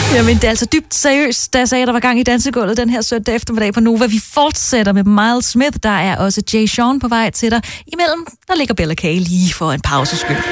Jamen, det er altså dybt seriøst, da jeg sagde, at der var gang i dansegulvet den her søndag eftermiddag på Nova. Vi fortsætter med Miles Smith. Der er også Jay Sean på vej til dig. Imellem, der ligger Bella K lige for en pauseskyld.